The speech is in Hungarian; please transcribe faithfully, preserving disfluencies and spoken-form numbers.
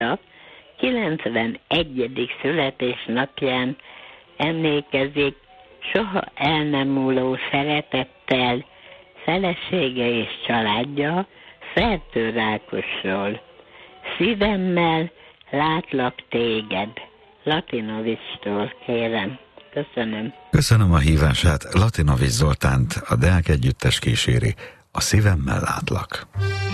kilencvenegyedik születésnapján emlékezik soha el nem múló szeretettel felesége és családja Fertő Rákosról. Szívemmel látlak téged. Latinovicstól kérem. Köszönöm. Köszönöm a hívását. Latinovics Zoltánt, a Deák együttes kíséri. A Szívemmel látlak.